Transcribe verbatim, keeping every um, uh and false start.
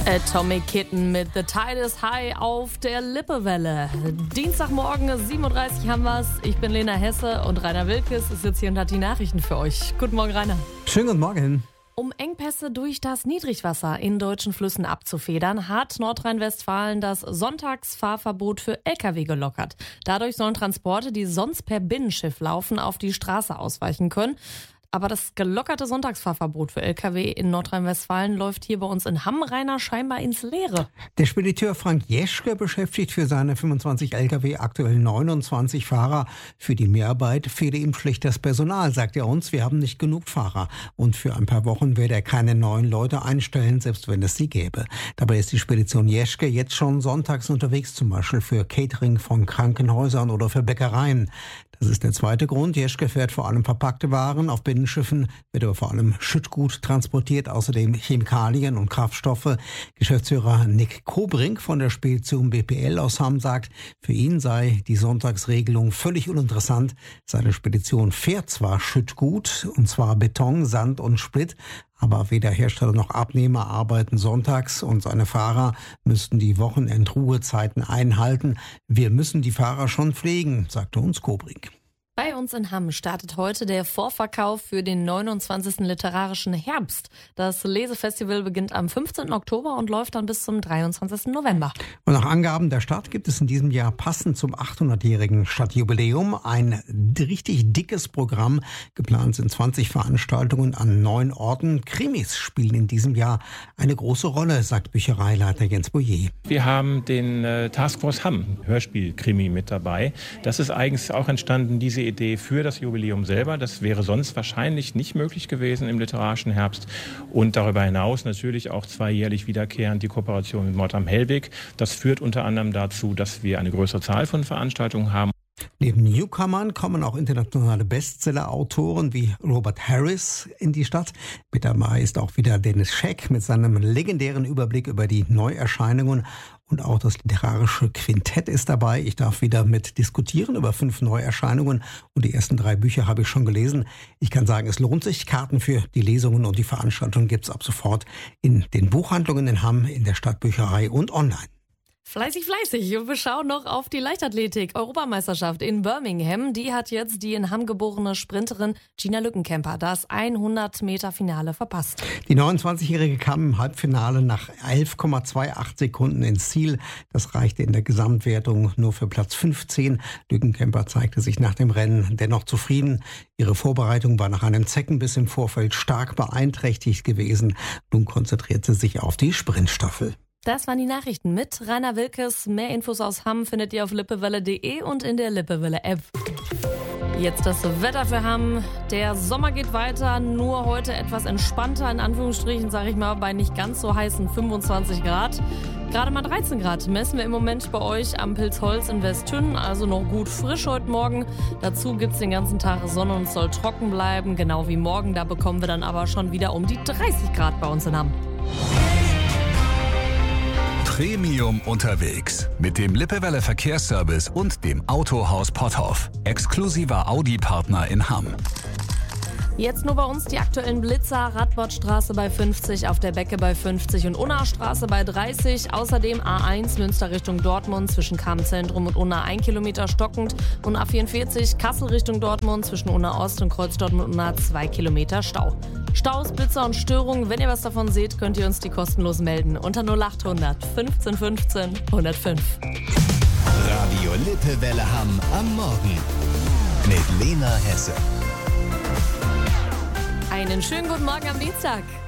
Atomic Kitten mit The Tide is High auf der Lippewelle. Dienstagmorgen, sieben Uhr dreißig haben wir's. Ich bin Lena Hesse und Rainer Wilkes ist jetzt hier und hat die Nachrichten für euch. Guten Morgen, Rainer. Schönen guten Morgen. Um Engpässe durch das Niedrigwasser in deutschen Flüssen abzufedern, hat Nordrhein-Westfalen das Sonntagsfahrverbot für L K W gelockert. Dadurch sollen Transporte, die sonst per Binnenschiff laufen, auf die Straße ausweichen können. Aber das gelockerte Sonntagsfahrverbot für L K W in Nordrhein-Westfalen läuft hier bei uns in Hamm, Rainer, scheinbar ins Leere. Der Spediteur Frank Jeschke beschäftigt für seine fünfundzwanzig L K W aktuell neunundzwanzig Fahrer. Für die Mehrarbeit fehle ihm schlicht das Personal, sagt er uns. Wir haben nicht genug Fahrer. Und für ein paar Wochen werde er keine neuen Leute einstellen, selbst wenn es sie gäbe. Dabei ist die Spedition Jeschke jetzt schon sonntags unterwegs, zum Beispiel für Catering von Krankenhäusern oder für Bäckereien. Das ist der zweite Grund. Jeschke fährt vor allem verpackte Waren. Auf Binnenschiffen wird aber vor allem Schüttgut transportiert, außerdem Chemikalien und Kraftstoffe. Geschäftsführer Nick Kobrink von der Spedition B P L aus Hamm sagt, für ihn sei die Sonntagsregelung völlig uninteressant. Seine Spedition fährt zwar Schüttgut, und zwar Beton, Sand und Split, aber weder Hersteller noch Abnehmer arbeiten sonntags und seine Fahrer müssten die Wochenendruhezeiten einhalten. Wir müssen die Fahrer schon pflegen, sagte uns Kobrink. Bei uns in Hamm startet heute der Vorverkauf für den neunundzwanzigsten Literarischen Herbst. Das Lesefestival beginnt am fünfzehnten Oktober und läuft dann bis zum dreiundzwanzigsten November. Und nach Angaben der Stadt gibt es in diesem Jahr passend zum achthundertjährigen Stadtjubiläum ein richtig dickes Programm. Geplant sind zwanzig Veranstaltungen an neun Orten. Krimis spielen in diesem Jahr eine große Rolle, sagt Büchereileiter Jens Boyer. Wir haben den äh, Taskforce Hamm Hörspiel-Krimi mit dabei. Das ist eigentlich auch entstanden, diese Idee für das Jubiläum selber. Das wäre sonst wahrscheinlich nicht möglich gewesen im literarischen Herbst. Und darüber hinaus natürlich auch zwei jährlich wiederkehrend die Kooperation mit Mord am Hellweg. Das führt unter anderem dazu, dass wir eine größere Zahl von Veranstaltungen haben. Neben Newcomern kommen auch internationale Bestseller-Autoren wie Robert Harris in die Stadt. Mit dabei ist auch wieder Dennis Scheck mit seinem legendären Überblick über die Neuerscheinungen. Und auch das literarische Quintett ist dabei. Ich darf wieder mit diskutieren über fünf Neuerscheinungen. Und die ersten drei Bücher habe ich schon gelesen. Ich kann sagen, es lohnt sich. Karten für die Lesungen und die Veranstaltungen gibt es ab sofort in den Buchhandlungen in Hamm, in der Stadtbücherei und online. Fleißig, fleißig. Und wir schauen noch auf die Leichtathletik-Europameisterschaft in Birmingham. Die hat jetzt die in Hamm geborene Sprinterin Gina Lückenkämper das hundert Meter Finale verpasst. Die neunundzwanzigjährige kam im Halbfinale nach elf Komma achtundzwanzig Sekunden ins Ziel. Das reichte in der Gesamtwertung nur für Platz fünfzehn. Lückenkämper zeigte sich nach dem Rennen dennoch zufrieden. Ihre Vorbereitung war nach einem Zeckenbiss im Vorfeld stark beeinträchtigt gewesen. Nun konzentrierte sich auf die Sprintstaffel. Das waren die Nachrichten mit Rainer Wilkes. Mehr Infos aus Hamm findet ihr auf lippewelle punkt de und in der Lippewelle-App. Jetzt das Wetter für Hamm. Der Sommer geht weiter, nur heute etwas entspannter, in Anführungsstrichen, sage ich mal, bei nicht ganz so heißen fünfundzwanzig Grad. Gerade mal dreizehn Grad messen wir im Moment bei euch am Pilzholz in Westhünn, also noch gut frisch heute Morgen. Dazu gibt es den ganzen Tag Sonne und es soll trocken bleiben, genau wie morgen. Da bekommen wir dann aber schon wieder um die dreißig Grad bei uns in Hamm. Premium unterwegs mit dem Lippewelle Verkehrsservice und dem Autohaus Potthoff. Exklusiver Audi-Partner in Hamm. Jetzt nur bei uns die aktuellen Blitzer. Radbottstraße bei fünfzig, auf der Becke bei fünfzig und Unna-Straße bei dreißig. Außerdem A eins Münster Richtung Dortmund zwischen Kammzentrum und Unna ein Kilometer stockend. Und A vierundvierzig Kassel Richtung Dortmund zwischen Unna Ost und Kreuz Dortmund und Unna zwei Kilometer Stau. Staus, Blitzer und Störungen, wenn ihr was davon seht, könnt ihr uns die kostenlos melden. Unter null achthundert fünfzehn fünfzehn hundertfünf. Radio Lippewelle Hamm am Morgen mit Lena Hesse. Einen schönen guten Morgen am Dienstag.